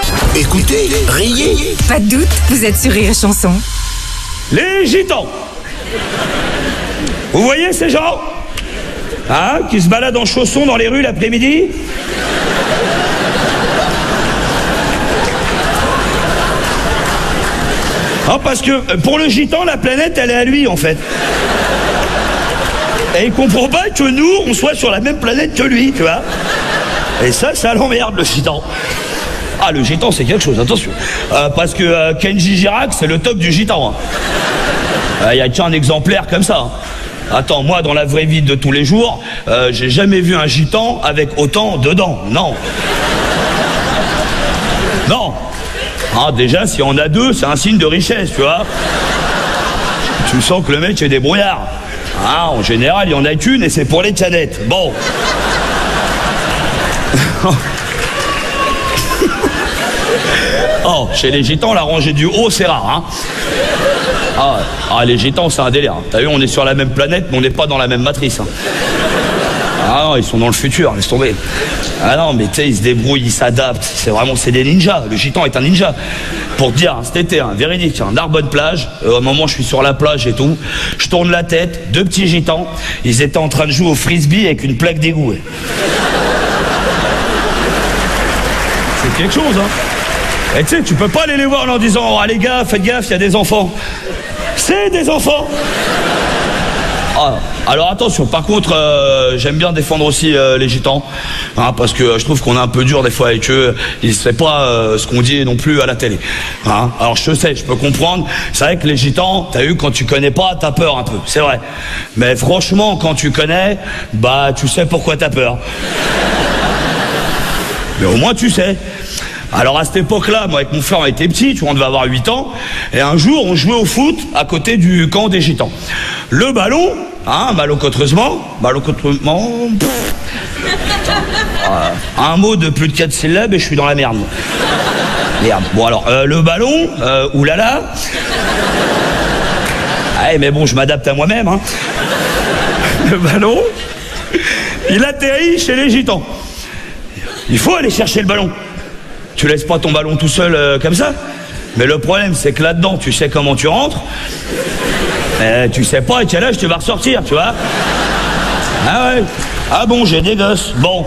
Écoutez, riez. Pas de doute, vous êtes sur Rire et Chanson. Les gitans. Vous voyez ces gens qui se baladent en chaussons dans les rues l'après-midi? Parce que pour le gitan, la planète, elle est à lui, en fait. Et il comprend pas que nous, on soit sur la même planète que lui, tu vois. Et ça l'emmerde, le gitan. Le gitan, c'est quelque chose, attention. Parce que Kenji Girac, c'est le top du gitan. Il y a qu'un exemplaire comme ça. Attends, moi, dans la vraie vie de tous les jours, j'ai jamais vu un gitan avec autant de dents. Non. Non. Déjà, si on a deux, c'est un signe de richesse, tu vois. Tu sens que le mec est débrouillard. En général, il y en a qu'une et c'est pour les cadettes. Bon. Chez les gitans, la rangée du haut, c'est rare, les gitans, c'est un délire. T'as vu, on est sur la même planète, mais on n'est pas dans la même matrice. Non, ils sont dans le futur, laisse tomber. Non, mais tu sais, ils se débrouillent, ils s'adaptent. C'est des ninjas. Le gitan est un ninja. Pour te dire, cet été, véridique, Narbonne plage. Au moment où je suis sur la plage et tout, je tourne la tête, deux petits gitans. Ils étaient en train de jouer au frisbee avec une plaque d'égout. C'est quelque chose, Et tu sais, tu peux pas aller les voir en leur disant les gars, faites gaffe, il y a des enfants. C'est des enfants. Alors attention, par contre, j'aime bien défendre aussi les gitans, parce que je trouve qu'on est un peu dur des fois avec eux. Ils ne savent pas ce qu'on dit non plus à la télé. Alors je sais, je peux comprendre. C'est vrai que les gitans, t'as vu, quand tu connais pas, t'as peur un peu, c'est vrai. Mais franchement, quand tu connais, tu sais pourquoi t'as peur. Mais au moins tu sais. Alors à cette époque-là, moi avec mon frère on était petits, tu vois, on devait avoir 8 ans, et un jour on jouait au foot à côté du camp des gitans. Le ballon, malencontreusement, un mot de plus de 4 syllabes et je suis dans la merde. Merde. Bon alors, le ballon, oulala. Mais bon, je m'adapte à moi-même. Le ballon, il atterrit chez les gitans. Il faut aller chercher le ballon. Tu laisses pas ton ballon tout seul comme ça. Mais le problème, c'est que là-dedans, tu sais comment tu rentres. Tu sais pas à quel âge tu vas ressortir, tu vois. Ouais. Bon, j'ai des gosses. Bon.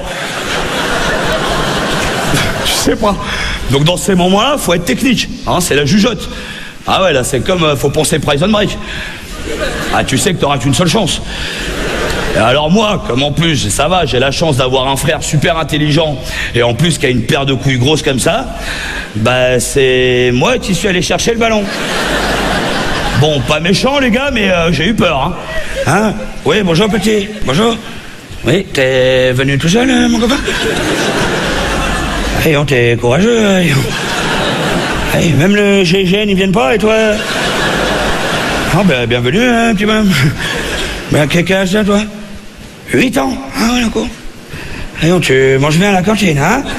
Tu sais pas. Donc dans ces moments-là, faut être technique. C'est la jugeote. Là, c'est comme faut penser Prison Break. Tu sais que t'auras qu'une seule chance. Et alors moi, comme en plus, ça va, j'ai la chance d'avoir un frère super intelligent et en plus qui a une paire de couilles grosses comme ça, c'est moi qui suis allé chercher le ballon. Bon, pas méchant les gars, mais j'ai eu peur. Oui, bonjour petit, bonjour. Oui, t'es venu tout seul, mon copain? T'es courageux. Même le GIGN, ils viennent pas, et toi? Bienvenue, petit homme. Quel âge t'as, toi? 8 ans. Ouais, d'accord. Tu manges bien à la cantine,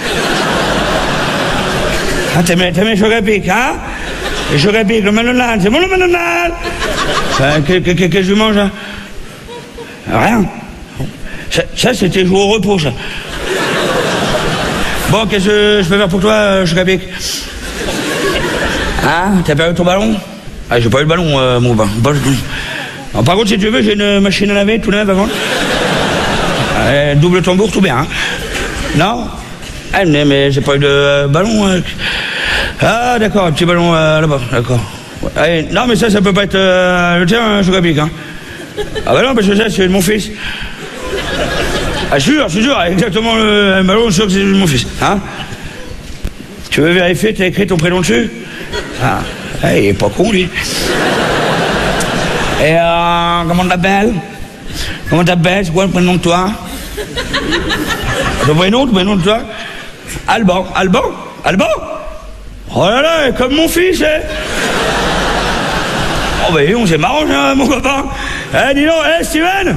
t'aimes les chocs à pic, Les chocs à pic, le McDonald's, c'est bon le McDonald's? Qu'est-ce que tu manges, Rien. Ça, c'était jouer au repos, ça. Bon, qu'est-ce que je peux faire pour toi, chocs à pic? T'as perdu ton ballon? J'ai pas eu le ballon, mon copain. Par contre, si tu veux, j'ai une machine à laver tout neuve avant. Double tambour, tout bien. Non? Mais j'ai pas eu de ballon. D'accord, un petit ballon là-bas, d'accord. Non, mais ça peut pas être le tien, je pique. Non, parce que ça, c'est de mon fils. Je suis sûr, exactement le ballon, je suis sûr que c'est de mon fils. Tu veux vérifier, t'as écrit ton prénom dessus? Il est pas con, lui. Et comment t'appelles? C'est quoi le prénom de toi? Ton prénom de toi? Alban. Oh là là, comme mon fils, on c'est marrant, mon copain. Dis donc, Steven.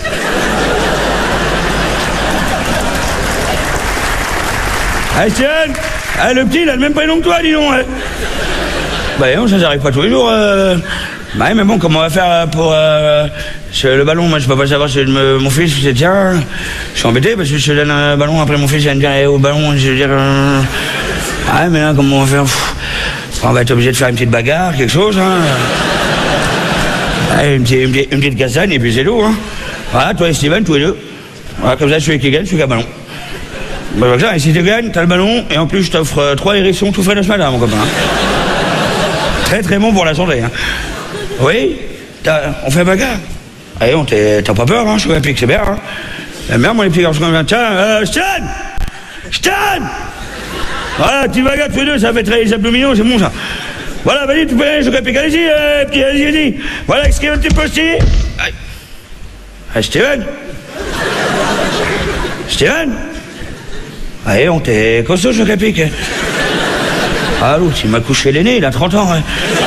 Steven, le petit, il a le même prénom que toi, dis donc. Ça n'arrive pas tous les jours. Mais bon, comment on va faire pour le ballon? Moi, je peux pas savoir si mon fils, c'est tiens. Je suis embêté parce que je te donne un ballon, après mon fils, il va me dire au ballon, je veux dire. Ah, mais là, comment on va faire? On va être obligé de faire une petite bagarre, quelque chose, hein. Ah, une petite castagne, et puis c'est tout, hein. Voilà, toi et Steven, tous les deux. Voilà, comme ça, celui qui gagne, celui qui a le ballon. Bah, comme ça, et si tu gagnes, t'as le ballon, et en plus, je t'offre 3 érections tout frais de ce matin, mon copain. Très, très bon pour la santé, hein. Oui, on fait bagarre. Allez, t'as pas peur, hein, je suis olympique, c'est bien, hein. La merde, moi, les petits garçons comme ça. Tiens, Stan! Voilà, petit bagarre tous les deux, ça fait très plus mignon, c'est bon, ça. Voilà, vas-y, tu peux aller, je suis olympique, allez-y, petit, allez-y. Voilà, est-ce qu'il y a un petit peu aussi? Ah, Steven? Allez, on t'est costaud, je suis olympique. Ah, l'autre, il m'a couché l'aîné, il a 30 ans, hein.